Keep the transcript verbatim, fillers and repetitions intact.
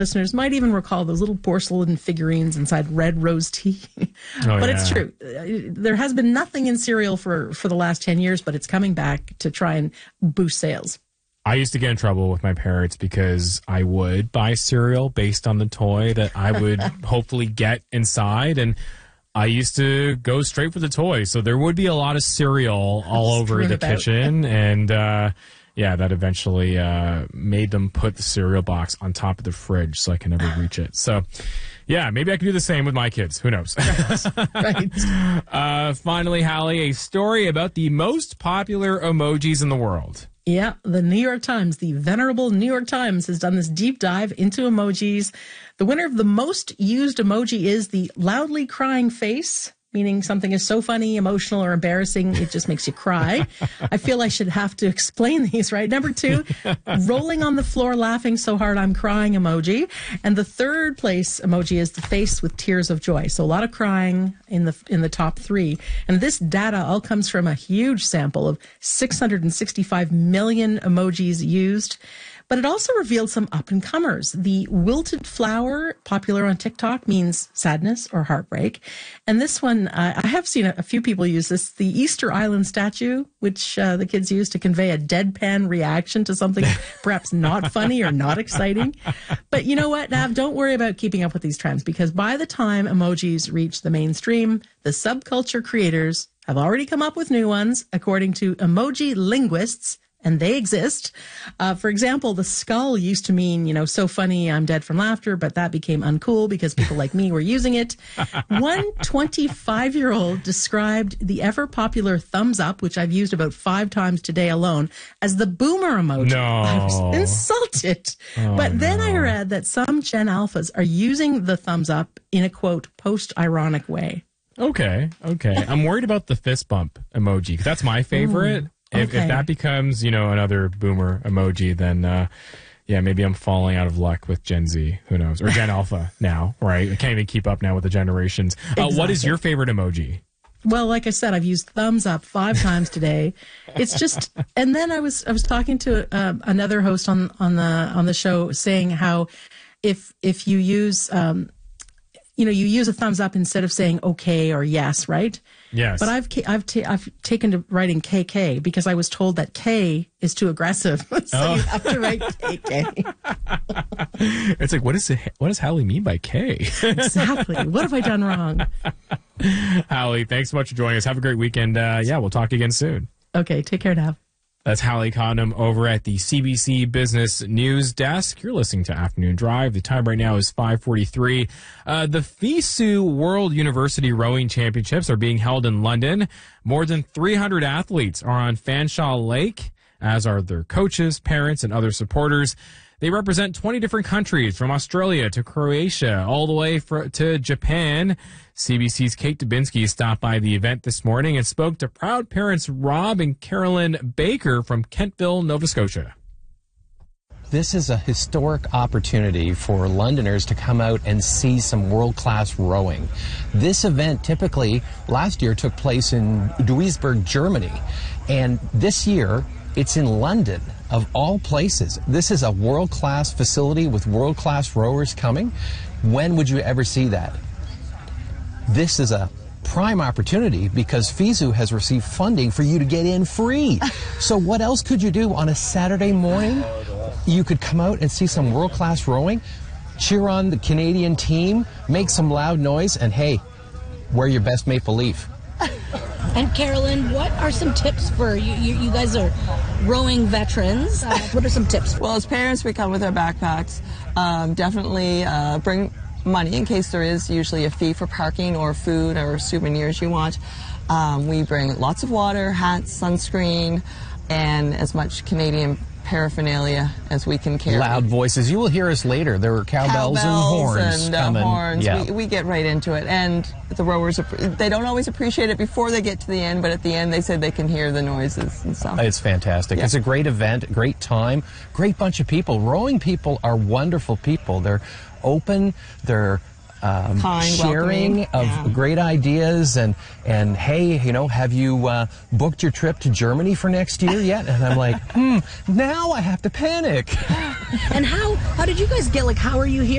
listeners might even recall those little porcelain figurines inside red rose tea. Oh, but yeah. it's true. There has been nothing in cereal for, for the last ten years, but it's coming back to try and boost sales. I used to get in trouble with my parents because I would buy cereal based on the toy that I would hopefully get inside. And I used to go straight for the toy. So there would be a lot of cereal all over the about. kitchen. And, uh, yeah, that eventually uh, made them put the cereal box on top of the fridge so I can never reach it. So, yeah, maybe I can do the same with my kids. Who knows? Right. uh, finally, Hallie, a story about the most popular emojis in the world. Yeah, the New York Times, the venerable New York Times, has done this deep dive into emojis. The winner of the most used emoji is the loudly crying face, meaning something is so funny, emotional, or embarrassing, it just makes you cry. I feel I should have to explain these, right? Number two, rolling on the floor, laughing so hard I'm crying emoji. And the third place emoji is the face with tears of joy. So a lot of crying in the in the top three. And this data all comes from a huge sample of six hundred sixty-five million emojis used. But it also revealed some up-and-comers. The wilted flower, popular on TikTok, means sadness or heartbreak. And this one, uh, I have seen a, a few people use this. The Easter Island statue, which uh, the kids use to convey a deadpan reaction to something perhaps not funny or not exciting. But you know what, Nav? Don't worry about keeping up with these trends, because by the time emojis reach the mainstream, the subculture creators have already come up with new ones, according to emoji linguists. And they exist. Uh, for example, the skull used to mean, you know, so funny, I'm dead from laughter, but that became uncool because people like me were using it. One twenty-five-year-old described the ever-popular thumbs up, which I've used about five times today alone, as the boomer emoji. No. I was insulted. Oh, but then no. I read that some Gen Alphas are using the thumbs up in a, quote, post-ironic way. Okay, okay. I'm worried about the fist bump emoji, 'cause that's my favorite. Ooh. If, Okay. if that becomes, you know, another boomer emoji, then, uh, yeah, maybe I'm falling out of luck with Gen Z. Who knows? Or Gen Alpha now, right? I can't even keep up now with the generations. Uh, Exactly. What is your favorite emoji? Well, like I said, I've used thumbs up five times today. It's just, and then I was I was talking to uh, another host on on the on the show saying how if if you use um, you know, you use a thumbs up instead of saying okay or yes, right? Yes. But I've I've ta- I've taken to writing K K because I was told that K is too aggressive, so Oh. you have to write K K. It's like, what is it, what does Hallie mean by K? Exactly. What have I done wrong? Hallie, thanks so much for joining us. Have a great weekend. Uh, yeah, we'll talk again soon. Okay, take care, Nav. That's Hallie Condom over at the C B C Business News Desk. You're listening to Afternoon Drive. The time right now is five forty-three. Uh, the FISU World University Rowing Championships are being held in London. More than three hundred athletes are on Fanshawe Lake, as are their coaches, parents, and other supporters. They represent twenty different countries, from Australia to Croatia, all the way for, to Japan. C B C's Kate Dubinsky stopped by the event this morning and spoke to proud parents Rob and Carolyn Baker from Kentville, Nova Scotia. This is a historic opportunity for Londoners to come out and see some world-class rowing. This event typically last year took place in Duisburg, Germany, and this year it's in London, of all places. This is a world-class facility with world-class rowers coming. When would you ever see that? This is a prime opportunity because FISU has received funding for you to get in free. So what else could you do on a Saturday morning? You could come out and see some world-class rowing, cheer on the Canadian team, make some loud noise, and hey, wear your best maple leaf. And Carolyn, what are some tips for you? You, you guys are rowing veterans. Uh, what are some tips? Well, as parents, we come with our backpacks. Um, definitely uh, bring money in case there is usually a fee for parking or food or souvenirs you want. Um, we bring lots of water, hats, sunscreen, and as much Canadian paraphernalia as we can carry. Loud voices. You will hear us later. There were cowbells, Cowbells and horns and uh, coming. horns. Yeah. We, we get right into it, and the rowers, they don't always appreciate it before they get to the end, but at the end they said they can hear the noises and stuff. It's fantastic. Yeah. It's a great event, great time, great bunch of people. Rowing people are wonderful people. They're open, they're um, Kind, sharing welcoming. of Yeah. great ideas, and and hey, you know, have you uh, booked your trip to Germany for next year yet? And I'm like, hmm, now I have to panic. And how how did you guys get, like, how are you here?